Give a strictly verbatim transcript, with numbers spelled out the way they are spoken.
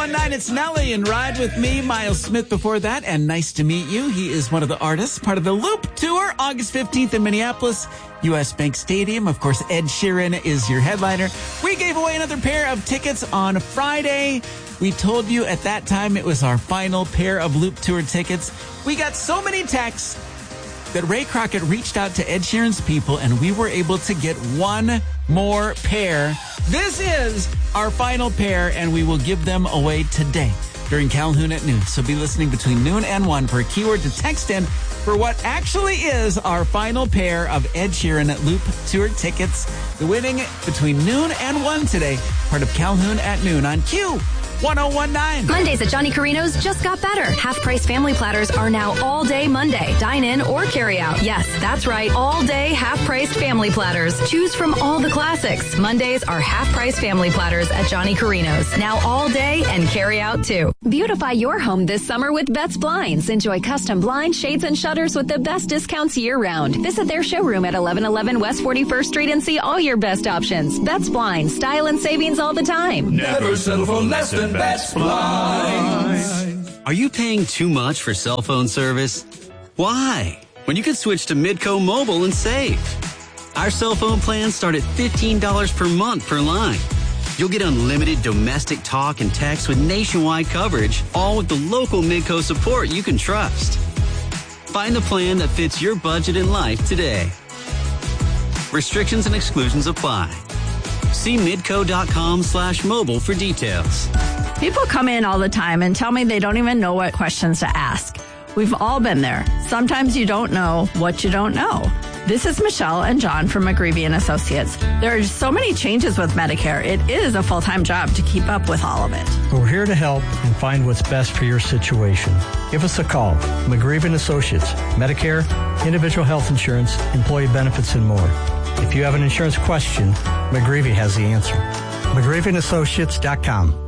one nine, it's Nelly, and Ride With Me, Miles Smith before that, and Nice to Meet You. He is one of the artists, part of the Loop Tour, August fifteenth in Minneapolis, U S Bank Stadium. Of course, Ed Sheeran is your headliner. We gave away another pair of tickets on Friday. We told you at that time it was our final pair of Loop Tour tickets. We got so many texts that Ray Crockett reached out to Ed Sheeran's people, and we were able to get one more pair. This is our final pair, and we will give them away today during Calhoun at noon. So be listening between noon and one for a keyword to text in for what actually is our final pair of Ed Sheeran Loop Tour tickets. The winning between noon and one today, part of Calhoun at noon on Q one oh one nine. Mondays at Johnny Carino's just got better. Half-price family platters are now all day Monday. Dine in or carry out. Yes, that's right. All day half-priced family platters. Choose from all the classics. Mondays are half-price family platters at Johnny Carino's. Now all day and carry out too. Beautify your home this summer with Betts Blinds. Enjoy custom blinds, shades, and shutters with the best discounts year-round. Visit their showroom at eleven eleven West forty-first Street and see all your best options. Betts Blinds. Style and savings all the time. Never settle for less than Betts Blinds. Are you paying too much for cell phone service? Why? When you can switch to Midco Mobile and save. Our cell phone plans start at fifteen dollars per month per line. You'll get unlimited domestic talk and text with nationwide coverage, all with the local Midco support you can trust. Find the plan that fits your budget and life today. Restrictions and exclusions apply. See midco.com slash mobile for details. People come in all the time and tell me they don't even know what questions to ask. We've all been there. Sometimes you don't know what you don't know. This is Michelle and John from McGreevy and Associates. There are so many changes with Medicare. It is a full-time job to keep up with all of it. We're here to help and find what's best for your situation. Give us a call. McGreevy and Associates. Medicare, individual health insurance, employee benefits, and more. If you have an insurance question, McGreevy has the answer. McGreevy and Associates dot com.